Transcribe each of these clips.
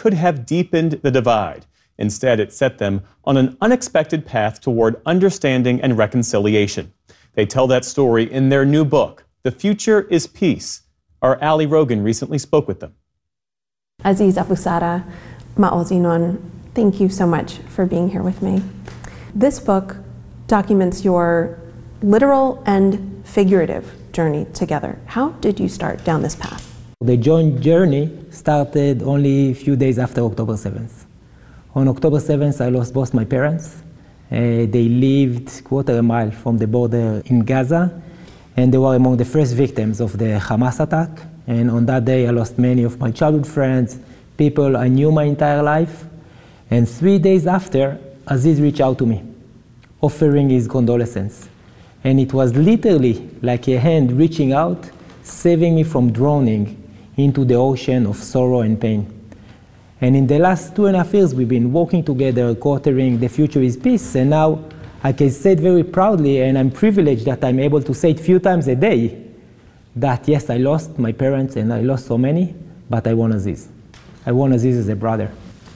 could have deepened the divide. Instead, it set them on an unexpected path toward understanding and reconciliation. They tell that story in their new book, The Future is Peace. Our Ali Rogan recently spoke with them. Aziz Abu Sara, Maoz Yinon, thank you so much for being here with me. This book documents your literal and figurative journey together. How did you start down this path? The joint journey started only a few days after October 7th. On October 7th, I lost both my parents. They lived quarter a mile from the border in Gaza, and they were among the first victims of the Hamas attack. And on that day, I lost many of my childhood friends, people I knew my entire life. And 3 days after, Aziz reached out to me, offering his condolences. And it was literally like a hand reaching out, saving me from drowning into the ocean of sorrow and pain. And in the last 2.5 years, we've been working together, co-authoring The Future is Peace, and now I can say it very proudly, and I'm privileged that I'm able to say it a few times a day, that yes, I lost my parents and I lost so many, but I won Aziz. I won Aziz as a brother.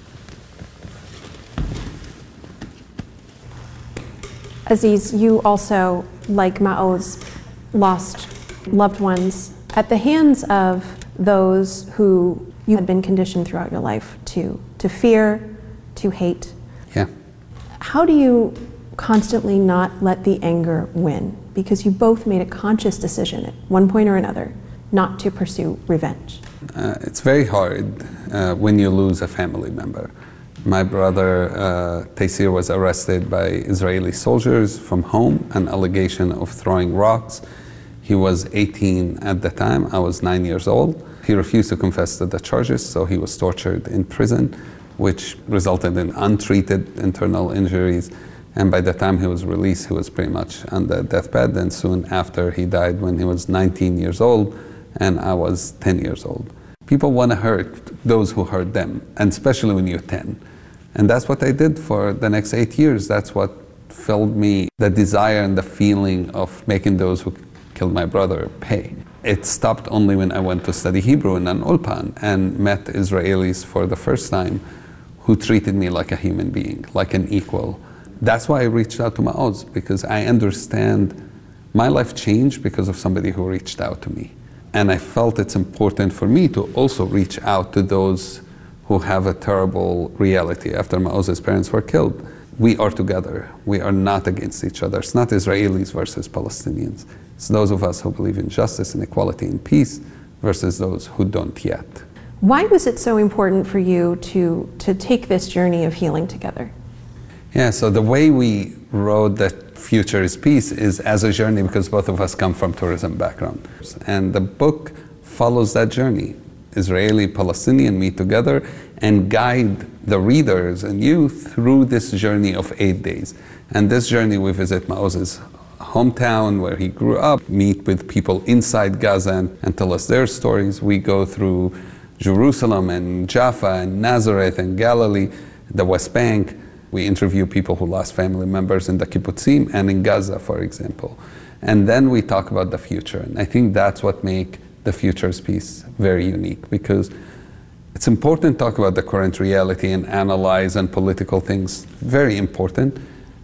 Aziz, you also, like Maoz, lost loved ones at the hands of those who you had been conditioned throughout your life to fear, to hate. Yeah. How do you constantly not let the anger win? Because you both made a conscious decision at one point or another not to pursue revenge. It's very hard when you lose a family member. My brother Taysir was arrested by Israeli soldiers from home, an allegation of throwing rocks. He was 18 at the time, I was 9 years old. He refused to confess to the charges, so he was tortured in prison, which resulted in untreated internal injuries. And by the time he was released, he was pretty much on the deathbed. And soon after, he died when he was 19 years old, and I was 10 years old. People want to hurt those who hurt them, and especially when you're 10. And that's what I did for the next 8 years. That's what filled me, the desire and the feeling of making those who killed my brother pay. It stopped only when I went to study Hebrew in an ulpan and met Israelis for the first time who treated me like a human being, like an equal. That's why I reached out to Maoz, because I understand my life changed because of somebody who reached out to me. And I felt it's important for me to also reach out to those who have a terrible reality after Maoz's parents were killed. We are together. We are not against each other. It's not Israelis versus Palestinians. It's those of us who believe in justice and equality and peace versus those who don't yet. Why was it so important for you to take this journey of healing together? Yeah, so the way we wrote that Future is Peace is as a journey because both of us come from tourism backgrounds. And the book follows that journey. Israeli, Palestinian meet together and guide the readers and you through this journey of 8 days. And this journey we visit Maoz's hometown where he grew up, meet with people inside Gaza and tell us their stories. We go through Jerusalem and Jaffa and Nazareth and Galilee, the West Bank. We interview people who lost family members in the kibbutzim and in Gaza, for example. And then we talk about the future. And I think that's what makes The Future's Peace very unique, because it's important to talk about the current reality and analyze and political things, very important,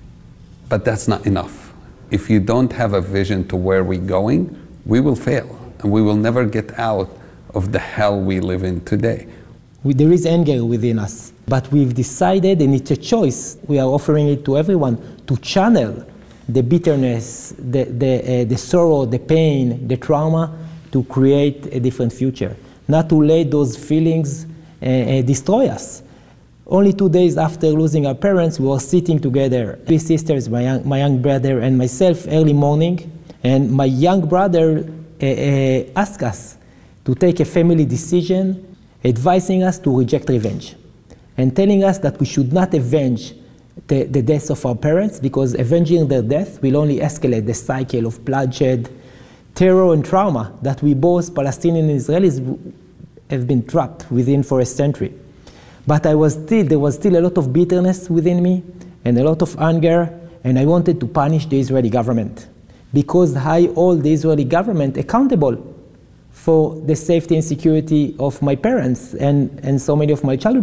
but that's not enough. If you don't have a vision to where we're going, we will fail, and we will never get out of the hell we live in today. There is anger within us, but we've decided, and it's a choice, we are offering it to everyone, to channel the bitterness, the sorrow, the pain, the trauma, to create a different future, not to let those feelings destroy us. Only 2 days after losing our parents, we were sitting together, 3 sisters, my young brother and myself, early morning, and my young brother asked us to take a family decision, advising us to reject revenge, and telling us that we should not avenge the deaths of our parents, because avenging their death will only escalate the cycle of bloodshed, terror and trauma that we both, Palestinians and Israelis, have been trapped within for a century. But there was still a lot of bitterness within me and a lot of anger, and I wanted to punish the Israeli government, because I hold the Israeli government accountable for the safety and security of my parents and so many of my childhood